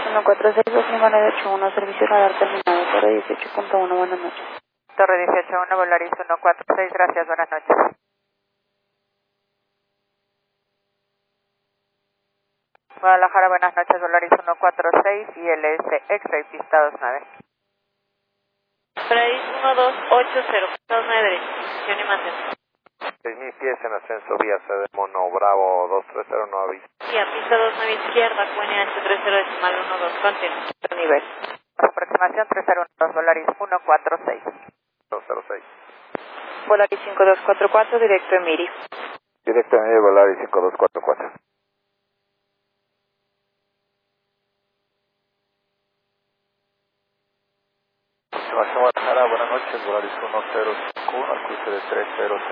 146, 2981, servicio radar terminado, Torre 18.1, buenas noches. Torre 18.1, Volaris 146, gracias, buenas noches. Guadalajara, buenas noches, Volaris 146 y LS X-Ray, pista 29. Volaris 1280, pista 29 derecha, posición y mantén. 6.000 pies en ascenso vía sede Mono Bravo 230, no aviso. Sí, a pista 29 izquierda, QNH 30.12, continúa. Nivel. Aproximación 3012, Volaris 146. 206. Volaris 5244, directo Emiri. Directo Emiri, Volaris 5244. Aproximación Guadalajara, buenas noches, Volaris 1051, al cruce de 300,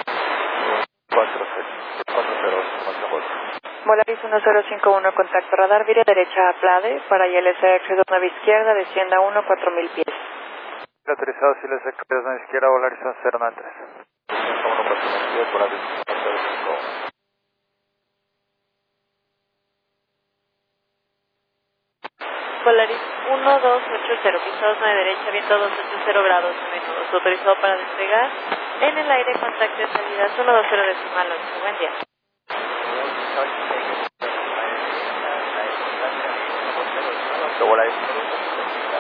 408, Volaris 1051, contacto radar, vire derecha a Plade, para ILSX 29 izquierda, descienda 4000 pies. Autorizado, si les secretos a la izquierda, Volaris 1093. Como número 10, Volaris 1051. Volaris 1280, pista 29 derecha, viento 280 grados, minutos, autorizado para despegar. En el aire, contacto de salida 120.8, buen día. Volaris